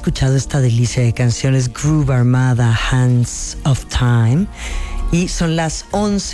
escuchado esta delicia de canciones Groove Armada, Hands of Time. Y son las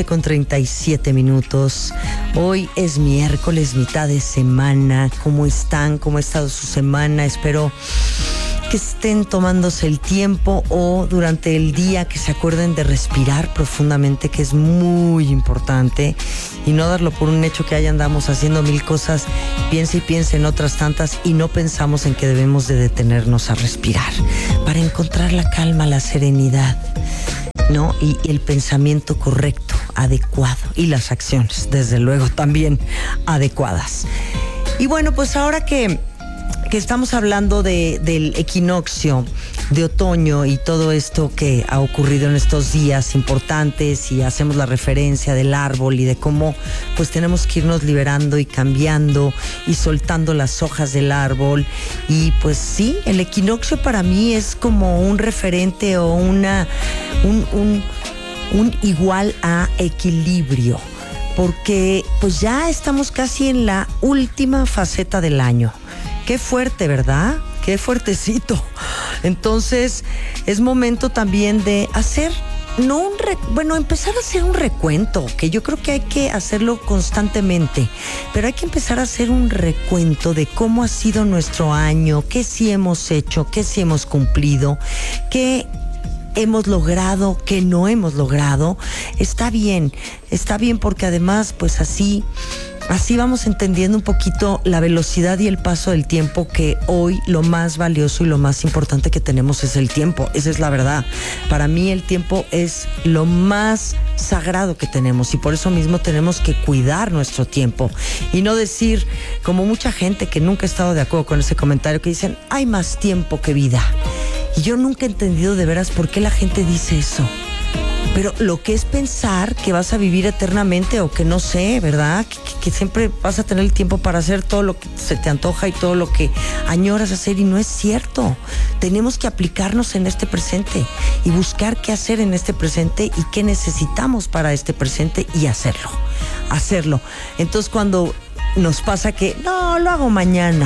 11:37. Hoy es miércoles, mitad de semana. ¿Cómo están? ¿Cómo ha estado su semana? Espero que estén tomándose el tiempo o durante el día que se acuerden de respirar profundamente, que es muy importante, y no darlo por un hecho que ahí andamos haciendo mil cosas. Piensa y piensa en otras tantas y no pensamos en que debemos de detenernos a respirar para encontrar la calma, la serenidad, ¿no? Y el pensamiento correcto, adecuado, y las acciones, desde luego, también adecuadas. Y bueno, pues ahora que estamos hablando del equinoccio de otoño y todo esto que ha ocurrido en estos días importantes, y hacemos la referencia del árbol y de cómo pues tenemos que irnos liberando y cambiando y soltando las hojas del árbol. Y pues sí, el equinoccio para mí es como un referente o un igual a equilibrio, porque pues ya estamos casi en la última faceta del año. Qué fuerte, ¿verdad? Qué fuertecito. Entonces, es momento también de hacer, empezar a hacer un recuento, que yo creo que hay que hacerlo constantemente, pero hay que empezar a hacer un recuento de cómo ha sido nuestro año, qué sí hemos hecho, qué sí hemos cumplido, qué hemos logrado, qué no hemos logrado. Está bien porque además, pues así vamos entendiendo un poquito la velocidad y el paso del tiempo, que hoy lo más valioso y lo más importante que tenemos es el tiempo. Esa es la verdad. Para mí el tiempo es lo más sagrado que tenemos, y por eso mismo tenemos que cuidar nuestro tiempo y no decir, como mucha gente que nunca he estado de acuerdo con ese comentario, que dicen, hay más tiempo que vida. Y yo nunca he entendido de veras por qué la gente dice eso. Pero lo que es pensar que vas a vivir eternamente, o que no sé, ¿verdad? Que siempre vas a tener el tiempo para hacer todo lo que se te antoja y todo lo que añoras hacer, y no es cierto. Tenemos que aplicarnos en este presente y buscar qué hacer en este presente y qué necesitamos para este presente y hacerlo. Entonces, cuando nos pasa que no, lo hago mañana,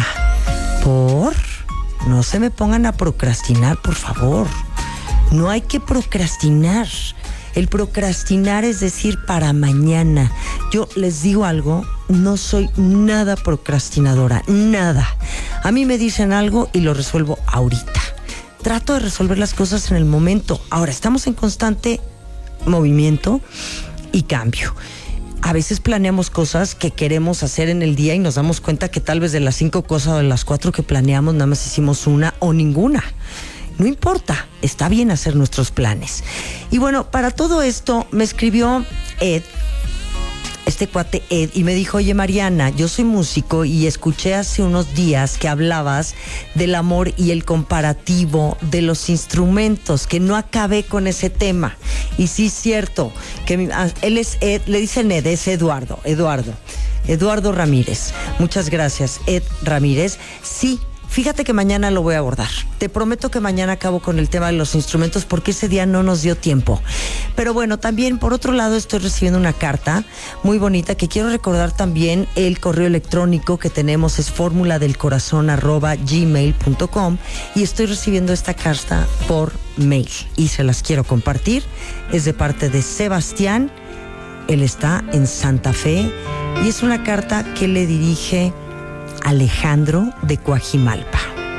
no se me pongan a procrastinar, por favor. No hay que procrastinar. El procrastinar es decir para mañana. Yo les digo algo, no soy nada procrastinadora, nada. A mí me dicen algo y lo resuelvo ahorita. Trato de resolver las cosas en el momento. Ahora, estamos en constante movimiento y cambio. A veces planeamos cosas que queremos hacer en el día y nos damos cuenta que tal vez de las 5 cosas o de las 4 que planeamos nada más hicimos una o ninguna. No importa, está bien hacer nuestros planes. Y bueno, para todo esto me escribió Ed, este cuate Ed, y me dijo, oye Mariana, yo soy músico y escuché hace unos días que hablabas del amor y el comparativo de los instrumentos, que no acabé con ese tema. Y sí es cierto, que él es Ed, le dicen Ed, es Eduardo Ramírez. Muchas gracias, Ed Ramírez. Sí. Fíjate que mañana lo voy a abordar. Te prometo que mañana acabo con el tema de los instrumentos, porque ese día no nos dio tiempo. Pero bueno, también por otro lado estoy recibiendo una carta muy bonita, que quiero recordar también. El correo electrónico que tenemos es formuladelcorazon@gmail.com, y estoy recibiendo esta carta por mail y se las quiero compartir. Es de parte de Sebastián. Él está en Santa Fe y es una carta que le dirige Alejandro de Coajimalpa.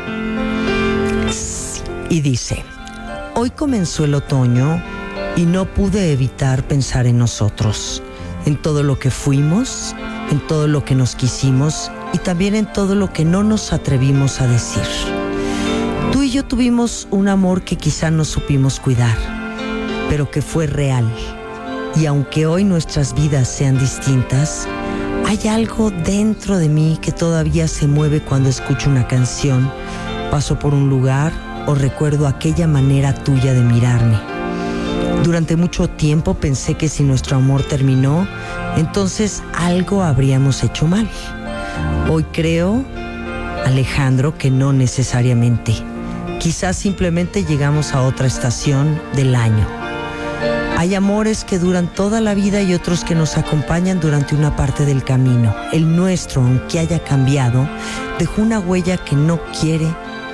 Y dice: hoy comenzó el otoño y no pude evitar pensar en nosotros, en todo lo que fuimos, en todo lo que nos quisimos y también en todo lo que no nos atrevimos a decir. Tú y yo tuvimos un amor que quizá no supimos cuidar, pero que fue real. Y aunque hoy nuestras vidas sean distintas, hay algo dentro de mí que todavía se mueve cuando escucho una canción, paso por un lugar o recuerdo aquella manera tuya de mirarme. Durante mucho tiempo pensé que si nuestro amor terminó, entonces algo habríamos hecho mal. Hoy creo, Alejandro, que no necesariamente. Quizás simplemente llegamos a otra estación del año. Hay amores que duran toda la vida y otros que nos acompañan durante una parte del camino. El nuestro, aunque haya cambiado, dejó una huella que no quiere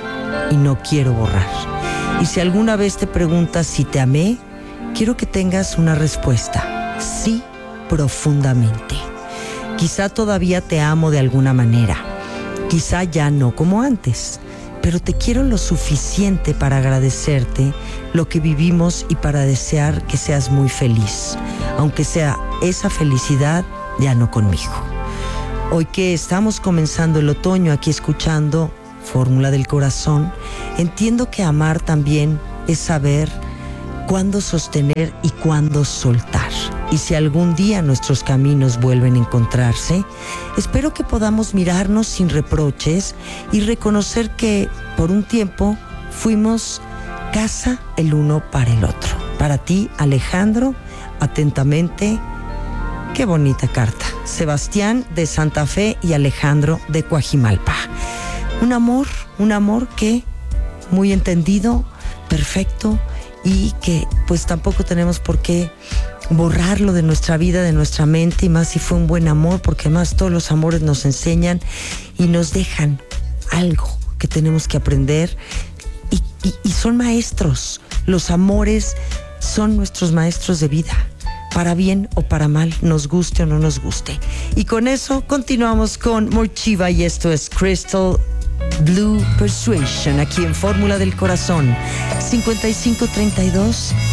y no quiero borrar. Y si alguna vez te preguntas si te amé, quiero que tengas una respuesta: sí, profundamente. Quizá todavía te amo de alguna manera, quizá ya no como antes, pero te quiero lo suficiente para agradecerte lo que vivimos y para desear que seas muy feliz, aunque sea esa felicidad ya no conmigo. Hoy que estamos comenzando el otoño aquí escuchando Fórmula del Corazón, entiendo que amar también es saber cuándo sostener y cuándo soltar. Y si algún día nuestros caminos vuelven a encontrarse, espero que podamos mirarnos sin reproches y reconocer que por un tiempo fuimos casa el uno para el otro. Para ti, Alejandro, atentamente, qué bonita carta. Sebastián de Santa Fe y Alejandro de Coajimalpa. Un amor que muy entendido, perfecto, y que pues tampoco tenemos por qué borrarlo de nuestra vida, de nuestra mente, y más si fue un buen amor, porque además todos los amores nos enseñan y nos dejan algo que tenemos que aprender y son maestros. Los amores son nuestros maestros de vida, para bien o para mal, nos guste o no nos guste. Y con eso continuamos con Morchiva y esto es Crystal Blue Persuasion aquí en Fórmula del Corazón 5532